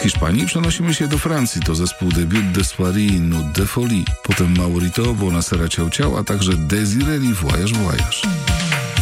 Hiszpanii przenosimy się do Francji. To zespół Debut de Soirée, Nuit de Folie. Potem Maurito, Bonasera Ciao Ciao, a także Désiré Voyage Voyage.